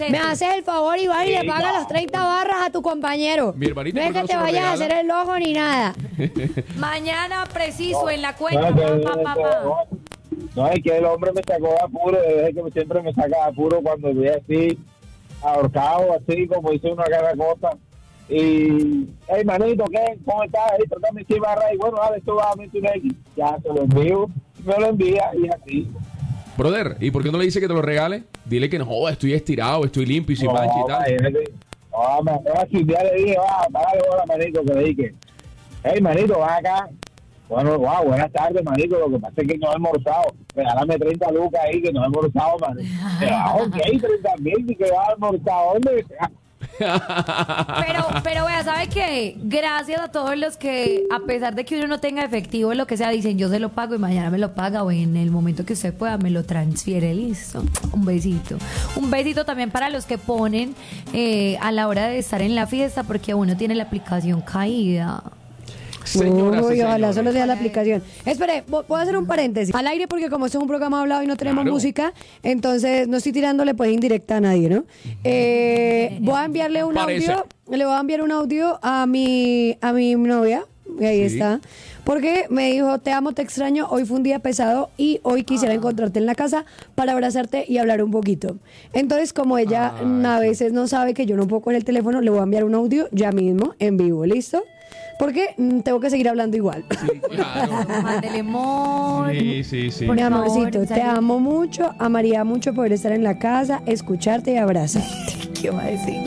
Me haces el favor, Iván, y le pagas las 30 barras a tu compañero. Mi hermanito, no es ¿por qué que no te se lo vayas a regala? hacer el ojo ni nada. Mañana preciso en la cuenta. No, es que el hombre me sacó de apuro, desde que siempre me saca de apuro cuando ve así, ahorcado, así como dice una cada cosa. Y, hey, manito, ¿qué? ¿Cómo estás? Hey, tratame si barra. Y bueno, dale, esto va a meter un X. Ya, se lo envío, me lo envía y así. Brother, ¿y por qué no le dice que te lo regale? Dile que no, joda, estoy estirado, estoy limpio y sin mancha y tal. Si ya le dije, dale, hola, manito, que le dije, hey, manito, va acá. Bueno, buenas tardes, manito. Lo que pasa es que no he almorzado. Regálame 30 lucas ahí, que no he almorzado, manito. Ok, 30,000, que va a almorzar. ¿Dónde? Pero vea, ¿sabe qué? Gracias a todos los que, a pesar de que uno no tenga efectivo, lo que sea, dicen yo se lo pago y mañana me lo paga, o en el momento que usted pueda me lo transfiere, listo. Un besito. Un besito también para los que ponen a la hora de estar en la fiesta, porque uno tiene la aplicación caída. Señoras y Uy, ojalá señores. solo sea la aplicación. Espere, puedo hacer un paréntesis al aire porque como esto es un programa hablado y no tenemos Claro. música, entonces no estoy tirándole pues indirecta a nadie, ¿no? Voy a enviarle un Parece. audio, le voy a enviar un audio a mi novia, y ahí Sí. está, porque me dijo, te amo, te extraño, hoy fue un día pesado y hoy quisiera encontrarte en la casa para abrazarte y hablar un poquito. Entonces, como ella a veces no sabe que yo no puedo con el teléfono, le voy a enviar un audio ya mismo, en vivo, ¿listo? Porque tengo que seguir hablando igual. Sí, claro. Mándele amor. Sí. Por Mi favor, amorcito, te salud. amo mucho, amaría mucho poder estar en la casa, escucharte y abrazarte. ¿Qué va a decir?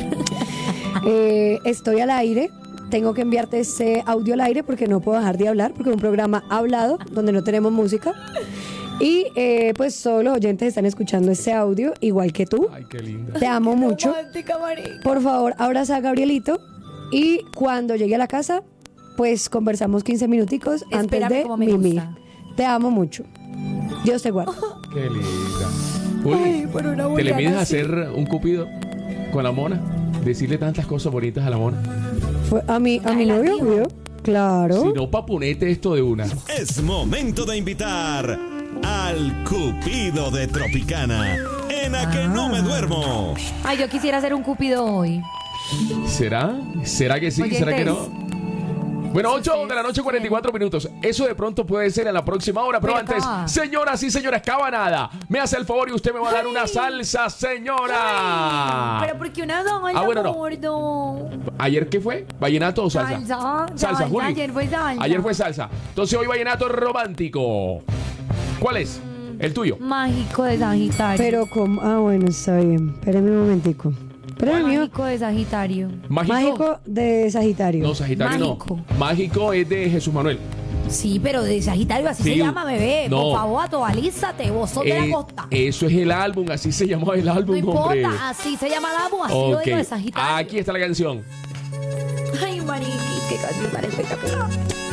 Estoy al aire, tengo que enviarte ese audio al aire porque no puedo dejar de hablar, porque es un programa hablado donde no tenemos música. Y pues todos los oyentes están escuchando ese audio, igual que tú. Ay, qué linda. Te amo mucho. Romántica, marica. Por favor, abraza a Gabrielito y cuando llegue a la casa, pues conversamos 15 minuticos antes Espérame de como me Mimi. gusta. Te amo mucho. Dios te guarde. Qué linda. Juli, Ay, pero una ¿te le buena mides a así. hacer un cupido con la mona? Decirle tantas cosas bonitas a la mona. Fue a mi novio, obvio. Claro. Si no, papunete esto de una. Es momento de invitar al Cupido de Tropicana. En A que no me duermo. Ay, yo quisiera hacer un cupido hoy. ¿Será? ¿Será que sí? Oyentes. ¿Será que no? Bueno, 8 de la noche, 44 minutos. Eso de pronto puede ser en la próxima hora. Pero Pero antes, acaba. señoras y señores, cabanada, me hace el favor y usted me va a dar una salsa, señora. Pero porque una salsa, bueno, no. gordo. ¿Ayer qué fue? ¿Vallenato o salsa? Salsa, Juli. Ayer fue salsa. Ayer fue salsa. Entonces hoy vallenato romántico. ¿Cuál es? ¿El tuyo? Mágico de Sagitario. Pero como... Ah, bueno, está bien. Espérame un momentico. Espérame, mío. Mágico de Sagitario. Mágico de Sagitario. No, Sagitario Mágico. no. Mágico es de Jesús Manuel. Sí, pero de Sagitario así Sí. se llama, bebé. No. Por favor, actualízate, vos sos de la costa. Eso es el álbum, así se llamaba el álbum, No hombre. importa, así se llama la álbum, así lo Ok, digo de Sagitario. aquí está la canción. Ay, mariqui, qué canción tan espectacular.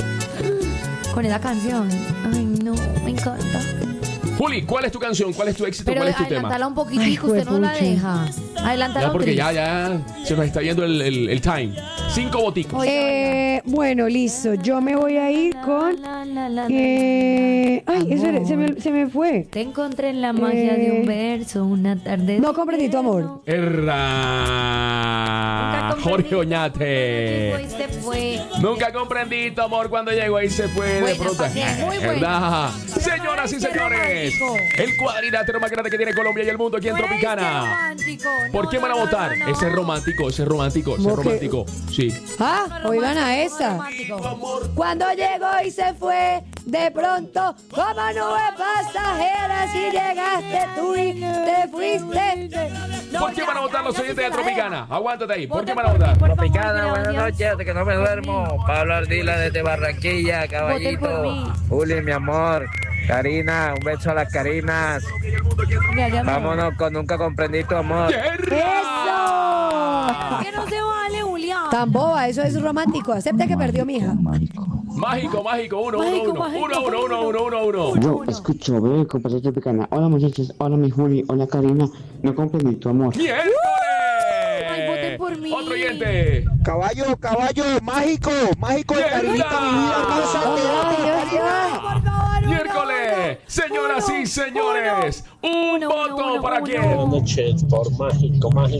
Con esa canción. Ay, no, me encanta. Juli, ¿cuál es tu canción? ¿Cuál es tu éxito? Pero ¿Cuál es tu tema? adelántala un poquitico, Ay, usted no la juepucha. deja. Adelántala Ya, un porque tris. ya se nos está yendo el time. 5 boticos. Oye, Bueno, listo. Yo me voy a ir con... Ay, espere, se me fue. Te encontré en la magia de un verso, una tarde. No comprendí tu amor. Erra. Jorge Oñate. Y se fue. Nunca comprendí tu amor cuando llegó y se fue de Buena, pronto. Paquín, muy buena. ¿Verdad? Señoras y Qué señores, romántico. el cuadrilátero más grande que tiene Colombia y el mundo aquí en Tropicana. Romántico. ¿Por qué van a votar? Ese es romántico, ese es romántico, ese es ¿Cómo que? romántico. Sí. Ah, oigan a esa. Cuando llegó y se fue, de pronto, como nube pasajera, si llegaste tú y te fuiste. ¿Por qué van a votar los oyentes de Tropicana? Aguántate ahí. ¿Por qué van a votar? Tropicana, buenas noches, de que no me duermo. Pablo Ardila desde Barranquilla, Voten por caballito. mí. Juli, mi amor. Karina, un beso a las Karinas. Vámonos con Nunca comprendí tu amor. ¡Eso! Que no se vale, Julián. Tan boba, eso es romántico. Acepta que perdió mi hija. Mágico, mágico. Uno. Yo escucho, veo compañero Tropicana. Hola muchachos, hola mi Juli, hola Karina. No comprendí tu amor. ¡Miércoles! Ay, voten por mí. Otro oyente. Caballo, mágico de Carita, mi vida, Ay, Dios mío. Por favor, miércoles. Señoras y señores, un voto para quién. Buenas noches, por mágico.